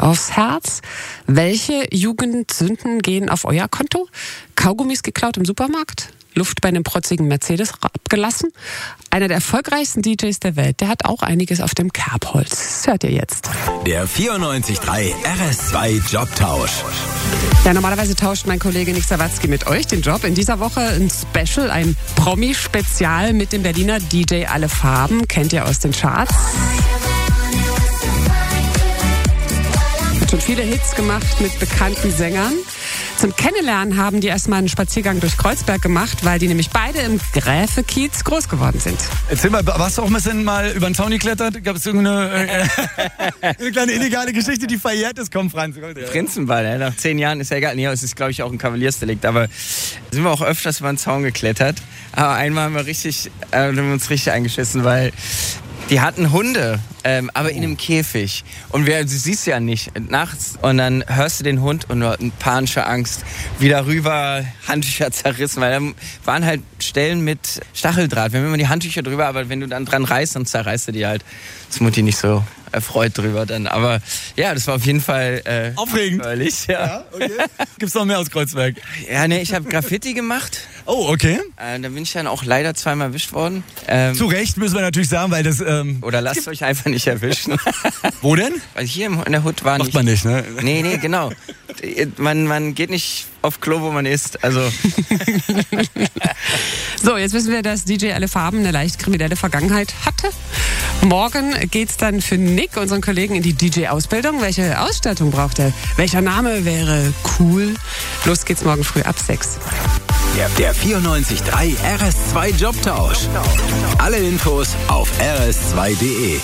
aufs Herz. Welche Jugendsünden gehen auf euer Konto? Kaugummis geklaut im Supermarkt? Luft bei einem protzigen Mercedes abgelassen? Einer der erfolgreichsten DJs der Welt, der hat auch einiges auf dem Kerbholz. Das hört ihr jetzt. Der 94.3 RS2 Jobtausch. Ja, normalerweise tauscht mein Kollege Nick Sawatzki mit euch den Job. In dieser Woche ein Special, ein Promi-Spezial mit dem Berliner DJ Alle Farben. Kennt ihr aus den Charts. Hat schon viele Hits gemacht mit bekannten Sängern. Zum Kennenlernen haben die erstmal einen Spaziergang durch Kreuzberg gemacht, weil die nämlich beide im Gräfekiez groß geworden sind. Erzähl mal, warst du auch ein bisschen mal über den Zaun geklettert? Gab es irgendeine eine kleine illegale Geschichte, die verjährt ist? Komm, Franz. Prinzenball, nach 10 Jahren ist ja egal. Nee, es ist, glaube ich, auch ein Kavaliersdelikt. Aber sind wir auch öfters über den Zaun geklettert. Aber einmal haben wir uns richtig eingeschissen, weil die hatten Hunde, aber in einem Käfig. Und du siehst ja nicht nachts. Und dann hörst du den Hund und nur eine panische Angst. Wieder rüber, Handtücher zerrissen. Weil da waren halt Stellen mit Stacheldraht. Wir haben immer die Handtücher drüber, aber wenn du dann dran reißt, dann zerreißt du die halt. Das ist Mutti nicht so erfreut drüber dann. Aber ja, das war auf jeden Fall aufregend. Ja. Okay. Gibt's noch mehr aus Kreuzberg? Ja, nee, ich habe Graffiti gemacht. Oh, okay. Da bin ich dann auch leider 2-mal erwischt worden. Zu Recht müssen wir natürlich sagen, weil das... Oder lasst euch einfach nicht erwischen. Wo denn? Weil hier in der Hut war Macht man nicht, ne? Nee, genau. Man geht nicht auf Klo, wo man isst. Also. So, jetzt wissen wir, dass DJ Alle Farben eine leicht kriminelle Vergangenheit hatte. Morgen geht's dann für Nick, unseren Kollegen, in die DJ-Ausbildung. Welche Ausstattung braucht er? Welcher Name wäre cool? Los geht's morgen früh ab 6. Der 94.3 RS2 Jobtausch. Alle Infos auf rs2.de.